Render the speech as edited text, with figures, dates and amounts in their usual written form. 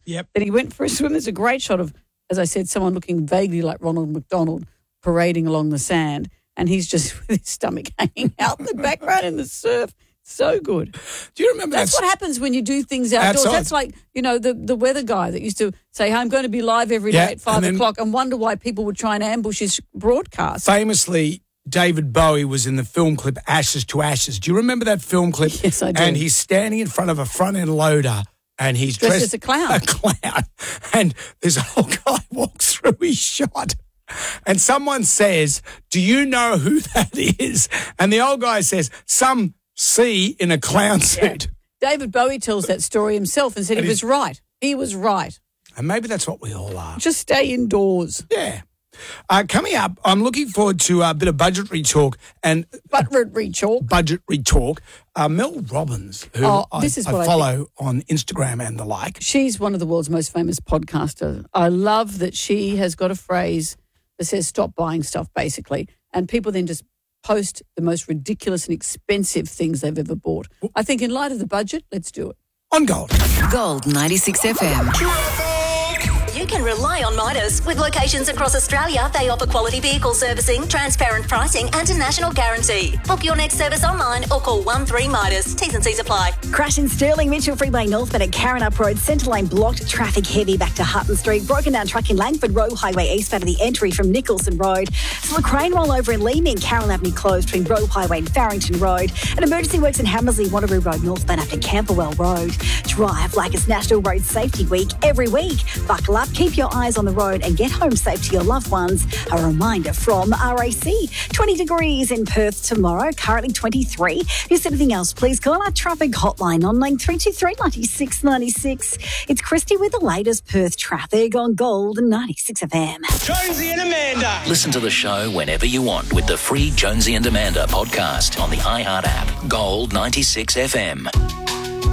Yep. that he went for a swim. There's a great shot of, as I said, someone looking vaguely like Ronald McDonald parading along the sand, and he's just with his stomach hanging out in the background in the surf. So good. Do you remember That's what happens when you do things outdoors. Outside. That's like, the weather guy that used to say, hey, I'm going to be live every day at 5 o'clock and wonder why people would try and ambush his broadcast. Famously, David Bowie was in the film clip Ashes to Ashes. Do you remember that film clip? Yes, I do. And he's standing in front of a front-end loader and he's dressed as a clown. And this old guy walks through his shot. And someone says, do you know who that is? And the old guy says, some C in a clown suit. Yeah. David Bowie tells that story himself and said he was right. He was right. And maybe that's what we all are. Just stay indoors. Yeah. Coming up, I'm looking forward to a bit of budgetary talk and budgetary talk. Mel Robbins, who I follow on Instagram and the like. She's one of the world's most famous podcasters. I love that she has got a phrase that says stop buying stuff, basically, and people then just post the most ridiculous and expensive things they've ever bought. I think in light of the budget, let's do it. On Gold. Gold 96 FM. You can rely on Midas. With locations across Australia, they offer quality vehicle servicing, transparent pricing and a national guarantee. Book your next service online or call 13 Midas. T's and C's apply. Crash in Stirling, Mitchell Freeway northbound at Carrinup Road, centre lane blocked, traffic heavy back to Hutton Street. Broken down truck in Langford Road Highway eastbound of the entry from Nicholson Road. Still a crane rollover in Leaming, Carroll Avenue closed between Road Highway and Farrington Road. And emergency works in Hammersley, Wanneroo Road northbound after Camberwell Road. Drive like it's National Road Safety Week every week. Buckle up, keep your eyes on the road and get home safe to your loved ones. A reminder from RAC. 20 degrees in Perth tomorrow, currently 23. If there's anything else, please call our traffic hotline on line 323 96 96. It's Christy with the latest Perth traffic on Gold 96 FM. Jonesy and Amanda. Listen to the show whenever you want with the free Jonesy and Amanda podcast on the iHeart app. Gold 96 FM.